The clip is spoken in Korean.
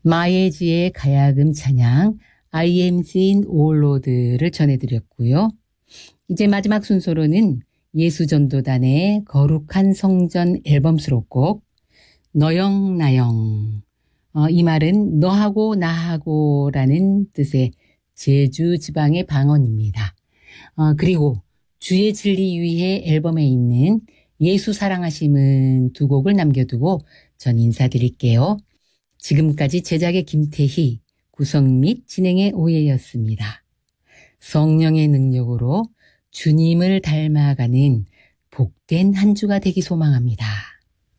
마예지의 가야금 찬양 I am seen all road를 전해드렸고요. 이제 마지막 순서로는 예수전도단의 거룩한 성전 앨범 수록곡 너영 나영, 이 말은 너하고 나하고 라는 뜻의 제주 지방의 방언입니다. 그리고 주의 진리 위해 앨범에 있는 예수 사랑하심은 두 곡을 남겨두고 전 인사드릴게요. 지금까지 제작의 김태희, 구성 및 진행의 오해였습니다. 성령의 능력으로 주님을 닮아가는 복된 한 주가 되기 소망합니다.